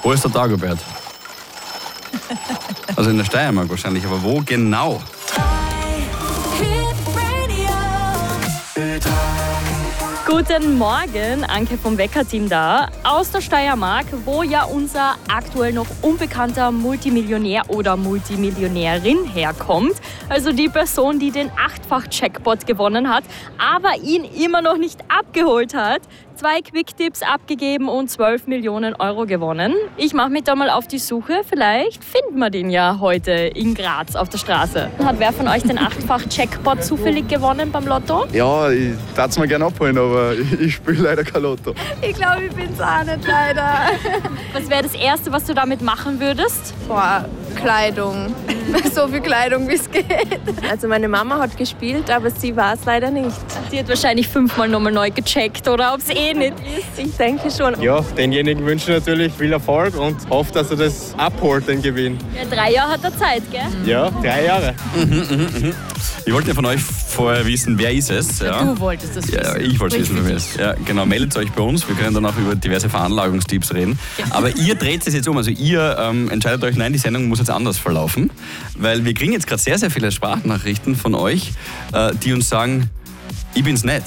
Wo ist der Dagobert? Also in der Steiermark wahrscheinlich, aber wo genau? Guten Morgen, Anke vom Wecker-Team da, aus der Steiermark, wo ja unser aktuell noch unbekannter Multimillionär oder Multimillionärin herkommt. Also die Person, die den 8-fach-Jackpot gewonnen hat, aber ihn immer noch nicht abgeholt hat. 2 Quick-Tipps abgegeben und 12 Millionen Euro gewonnen. Ich mache mich da mal auf die Suche. Vielleicht finden wir den ja heute in Graz auf der Straße. Hat wer von euch den 8-fach-Jackpot zufällig gewonnen beim Lotto? Ja, ich darf es mir gerne abholen, aber ich spiele leider kein Lotto. Ich glaube, ich bin's auch nicht, leider. Was wäre das Erste, was du damit machen würdest? Boah, Kleidung. So viel Kleidung, wie es geht. Also meine Mama hat gespielt, aber sie war es leider nicht. Die hat wahrscheinlich 5-mal nochmal neu gecheckt, oder ob es eh nicht ist. Ich denke schon. Ja, denjenigen wünsche ich natürlich viel Erfolg und hoffe, dass er das abholt, den Gewinn. Ja, 3 Jahre hat er Zeit, gell? Ja, 3 Jahre. Ich wollte ja von euch vorher wissen, wer ist es? Ja. Du wolltest das wissen. Ja, ich wollte wissen, wer es ist. Ja, genau, meldet euch bei uns. Wir können dann auch über diverse Veranlagungstipps reden. Aber ihr dreht es jetzt um. Also ihr entscheidet euch, nein, die Sendung muss jetzt anders verlaufen. Weil wir kriegen jetzt gerade sehr, sehr viele Sprachnachrichten von euch, die uns sagen, ich bin's nicht.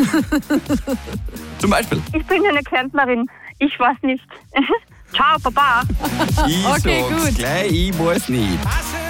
Zum Beispiel. Ich bin eine Kärntnerin. Ich weiß nicht. Ciao, Baba. Ich Okay, sag's gut. gleich, ich weiß nicht.